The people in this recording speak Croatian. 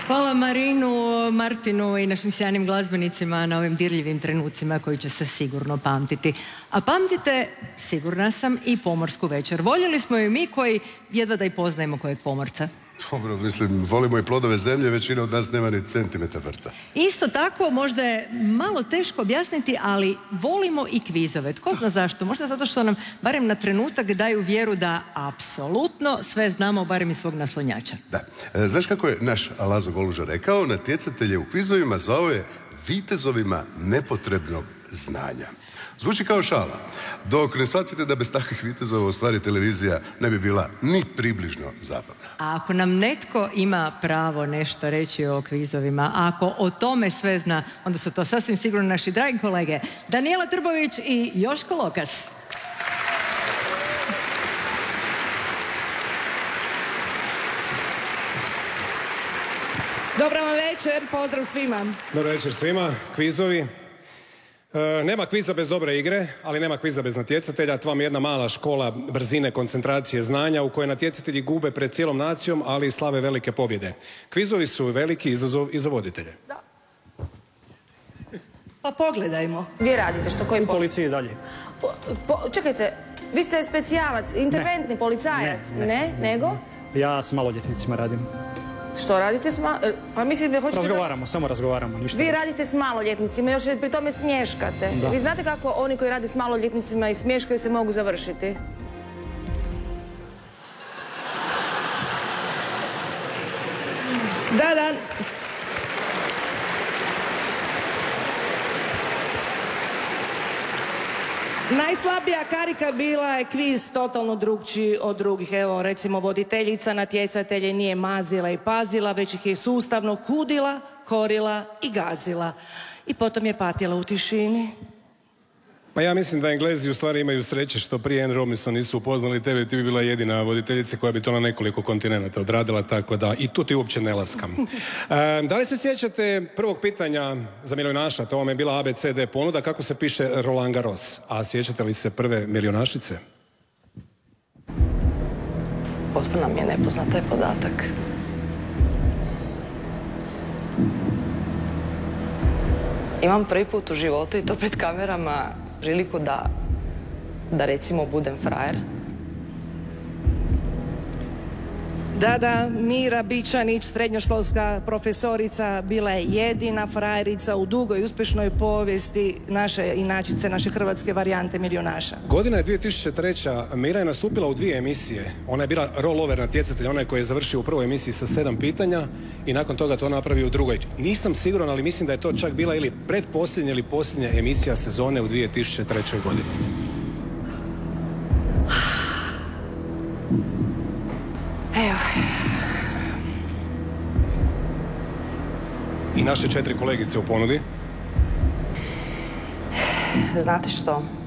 Hvala Martinu i našim sjajnim glazbenicima na ovim dirljivim trenucima koji će se sigurno pamtiti. A pamtite, sigurna sam, i Pomorsku večer. Voljeli smo ju mi koji jedva da i poznajemo kojeg pomorca. Dobro, mislim, volimo i plodove zemlje, većina od nas nema ni centimetar vrta. Isto tako, možda je malo teško objasniti, ali volimo i kvizove. Tko zna zašto? Možda zato što nam, barem na trenutak, daju vjeru da apsolutno sve znamo, barem iz svog naslonjača. Da. Znaš kako je naš Lazo Goluža rekao? Natjecatelje u kvizovima zvao je vitezovima nepotrebnog znanja. Zvuči kao šala, dok ne shvatite da bez takvih vitezova u stvari televizija ne bi bila ni približno zabavna. A ako nam netko ima pravo nešto reći o kvizovima, ako o tome sve zna, onda su to sasvim sigurno naši dragi kolege Danijela Trbović i Joško Lokas. Dobra vam večer, pozdrav svima. Dobar večer svima, kvizovi. Nema kviza bez dobre igre, ali nema kviza bez natjecatelja. To vam je jedna mala škola brzine, koncentracije, znanja u kojoj natjecatelji gube pred cijelom nacijom, ali i slave velike pobjede. Kvizovi su veliki izazov i za voditelje. Da. Pa pogledajmo. Gdje radite, što koji posao? U policiji dalje. Čekajte, vi ste specijalac, interventni policajac, ne? Nego? Ja s maloljetnicima radim. Što radite s pa mislim, hoćete... Razgovaramo, samo razgovaramo, ništa. Vi radite s maloljetnicima, još pri tome smješkate. Da. Vi znate kako oni koji rade s maloljetnicima i smješkaju se mogu završiti? Da. Najslabija karika bila je kviz totalno drugčiji od drugih. Evo, recimo, voditeljica natjecatelje nije mazila i pazila, već ih je sustavno kudila, korila i gazila. I potom je patila u tišini. Pa ja mislim da Englezi u stvari imaju sreće što prije Anne Robinson nisu upoznali tebe, ti bi bila jedina voditeljica koja bi to na nekoliko kontinenta odradila, tako da i tu ti uopće ne laskam. Da li se sjećate prvog pitanja za milijunaša? To vam je bila ABCD ponuda, kako se piše Roland Garros. A sjećate li se prve milijunašice? Potpuno mi je nepoznat taj podatak. Imam prvi put u životu i to pred kamerama priliku da recimo budem frajer. Da, Mira Bičanić, srednjoškolska profesorica, bila je jedina frajerica u dugoj i uspješnoj povijesti naše inačice, naše hrvatske varijante milijunaša. Godina je 2003. Mira je nastupila u 2 emisije. Ona je bila rollover natjecatelj, onaj koji je završio u prvoj emisiji sa 7 pitanja i nakon toga to napravio u drugoj. Nisam siguran, ali mislim da je to čak bila ili pretposljednja ili posljednja emisija sezone u 2003. godini. Evo. I naše 4 kolegice u ponudi. Znate što?